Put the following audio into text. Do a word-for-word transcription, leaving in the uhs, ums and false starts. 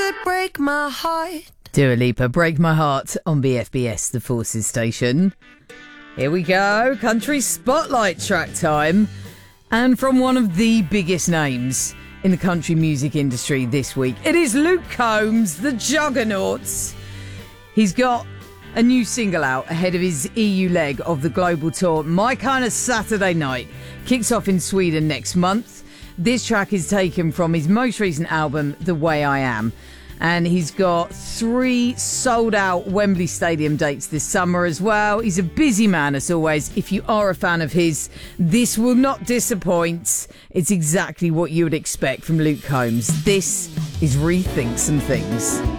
would break my heart. Dua Lipa, Break My Heart on B F B S, the Forces station. Here we go, country spotlight track time. And from one of the biggest names in the country music industry this week, it is Luke Combs, the Juggernauts. He's got a new single out ahead of his E U leg of the global tour. My Kind of Saturday Night kicks off in Sweden next month. This track is taken from his most recent album, The Way I Am. And he's got three sold-out Wembley Stadium dates this summer as well. He's a busy man, as always. If you are a fan of his, this will not disappoint. It's exactly what you would expect from Luke Combs. This is Rethink Some Things.